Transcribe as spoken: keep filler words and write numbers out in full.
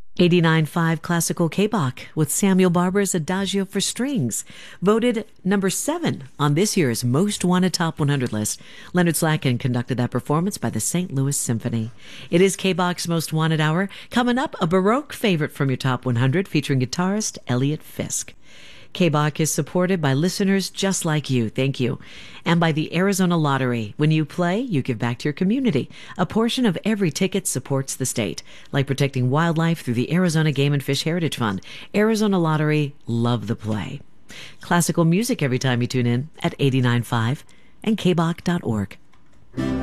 eighty-nine point five Classical K-Bach with Samuel Barber's Adagio for Strings, voted number seven on this year's Most Wanted Top one hundred list. Leonard Slatkin conducted that performance by the Saint Louis Symphony. It is K-Bach's Most Wanted Hour. Coming up, a Baroque favorite from your Top one hundred featuring guitarist Elliot Fisk. K-Bach is supported by listeners just like you, thank you, and by the Arizona Lottery. When you play, you give back to your community. A portion of every ticket supports the state, like protecting wildlife through the Arizona Game and Fish Heritage Fund. Arizona Lottery, love the play. Classical music every time you tune in at eighty-nine point five and k bach dot org.